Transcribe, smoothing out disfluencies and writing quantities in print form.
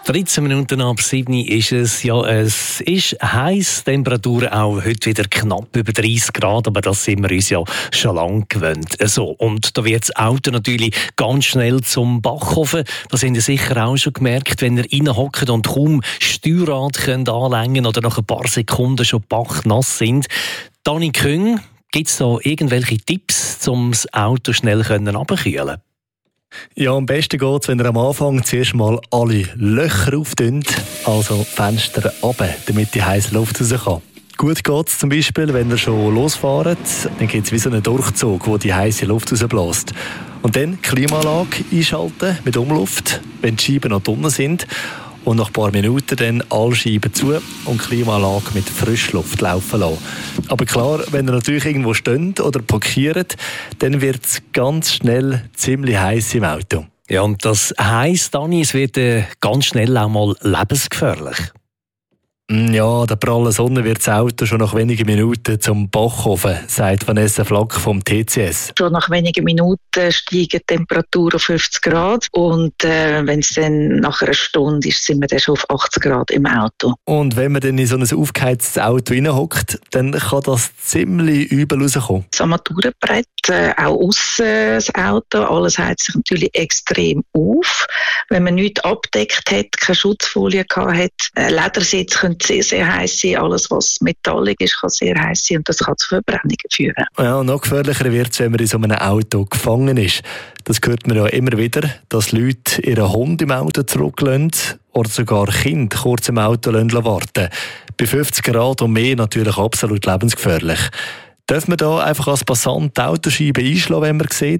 13 Minuten ab 7 ist es. Ja, es ist heiß, Temperaturen auch heute wieder knapp über 30 Grad, aber das sind wir uns ja schon lange gewöhnt. So, und da wird das Auto natürlich ganz schnell zum Backofen. Das habt ihr sicher auch schon gemerkt, wenn ihr reinhockt und kaum Steuerrad könnt anlängen oder nach ein paar Sekunden schon bachnass sind. Dani Küng, gibt es da irgendwelche Tipps, um das Auto schnell runterkühlen? Ja, am besten geht es, wenn ihr am Anfang zuerst mal alle Löcher auftönt, also Fenster runter, damit die heiße Luft raus kann. Gut geht es zum Beispiel, wenn ihr schon losfahrt, dann gibt es wie so einen Durchzug, wo die heiße Luft rausbläst. Und dann die Klimaanlage einschalten mit Umluft, wenn die Scheiben noch drinnen sind. Und nach ein paar Minuten dann alle Scheiben zu und die Klimaanlage mit Frischluft laufen lassen. Aber klar, wenn ihr natürlich irgendwo steht oder parkiert, dann wird es ganz schnell ziemlich heiß im Auto. Ja, und das heisst, Dani, es wird ganz schnell auch mal lebensgefährlich. Ja, der prallen Sonne wird das Auto schon nach wenigen Minuten zum Backofen, sagt Vanessa Flack vom TCS. Schon nach wenigen Minuten steigen die Temperatur auf 50 Grad und wenn es dann nach einer Stunde ist, sind wir dann schon auf 80 Grad im Auto. Und wenn man dann in so ein aufgeheiztes Auto reinhockt, dann kann das ziemlich übel rauskommen. Das Armaturenbrett, auch aussen das Auto, alles heizt sich natürlich extrem auf. Wenn man nichts abdeckt hat, keine Schutzfolie gehabt hat, Ledersitz können sehr, sehr heiß sein. Alles, was metallisch ist, kann sehr heiß sein und das kann zu Verbrennungen führen. Ja, und noch gefährlicher wird es, wenn man in so einem Auto gefangen ist. Das hört man ja immer wieder, dass Leute ihren Hund im Auto zurücklassen oder sogar Kinder kurz im Auto warten. Bei 50 Grad und mehr natürlich absolut lebensgefährlich. Darf man da einfach als Passant die Autoscheibe einschlagen, wenn man sieht,